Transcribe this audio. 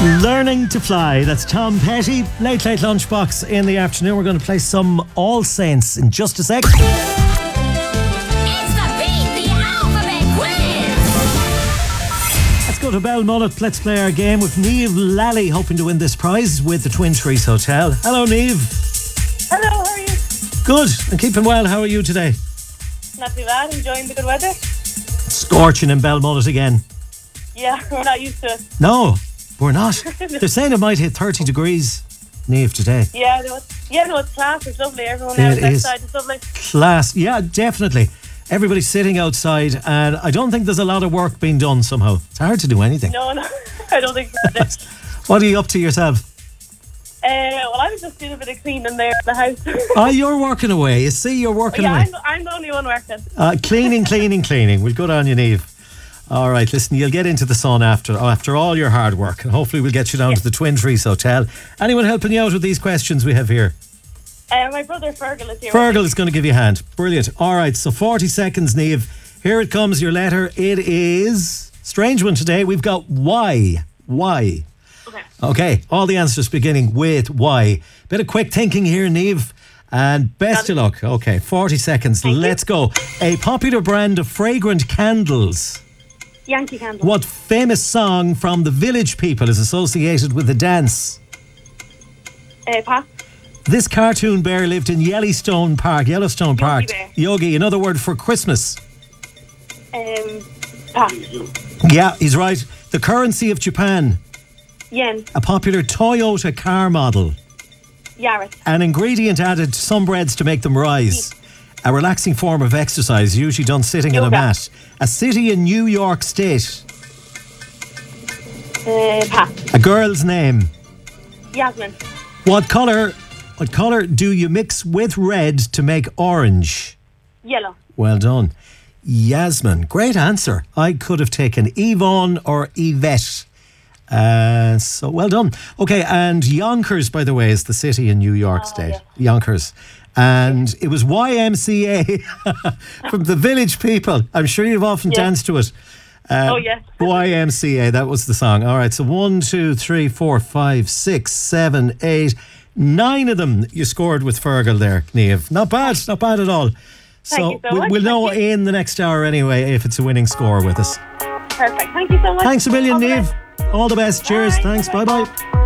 Learning to Fly. That's Tom Petty. Late Lunchbox in the afternoon. We're going to play some All Saints in just a sec. It's the Beat the Alphabet Quiz. Let's go to Belmullet. Let's play our game with Niamh Lally, hoping to win this prize with the Twin Trees Hotel. Hello, Niamh. Hello, how are you? Good. And keeping well. How are you today? Not too bad, enjoying the good weather. Scorching in Belmullet again. Yeah, we're not used to it. No, we're not. They're saying it might hit 30 degrees, Niamh, today. Yeah, no, it's class, it's lovely. Everyone It out is. outside, it's lovely. Class. Yeah, definitely. Everybody's sitting outside, and I don't think there's a lot of work being done somehow. It's hard to do anything. No, I don't think so. What are you up to yourself? Well, I was just doing a bit of cleaning there at the house. Oh, you're working away. You see, you're working Yeah, away. I'm the only one working. Cleaning. We'll go down you, Niamh. All right, listen, you'll get into the sun after all your hard work, and hopefully we'll get you down to the Twin Trees Hotel. Anyone helping you out with these questions we have here? My brother Fergal is here. Fergal is going to give you a hand. Brilliant. All right, so 40 seconds, Niamh. Here it comes, your letter. It is strange one today. We've got Y. Y. Okay, all the answers beginning with Y. Bit of quick thinking here, Niamh. And best of luck. Okay, 40 seconds. Let's go. A popular brand of fragrant candles. Yankee Candle. What famous song from the Village People is associated with the dance? Pass. This cartoon bear lived in Yellowstone Park. Bear. Yogi, another word for Christmas. Pass. Yeah, he's right. The currency of Japan. Yen. A popular Toyota car model. Yaris. An ingredient added to some breads to make them rise. A relaxing form of exercise, usually done sitting in a mat. A city in New York State. Pass. A girl's name. Yasmin. What colour do you mix with red to make orange? Yellow. Well done. Yasmin. Great answer. I could have taken Yvonne or Yvette. So well done. Okay, and Yonkers, by the way, is the city in New York State. Yeah. Yonkers. And it was YMCA from the Village People. I'm sure you've often danced to it. Yes. YMCA, that was the song. All right, so 1, 2, 3, 4, 5, 6, 7, 8, 9 of them you scored with Fergal there, Niamh. Not bad at all. Thank you so much. We'll know in the next hour anyway if it's a winning score with us. Perfect. Thank you so much. Thanks a million, All the Niamh. best. All the best. Cheers. Bye. Thanks. Bye-bye.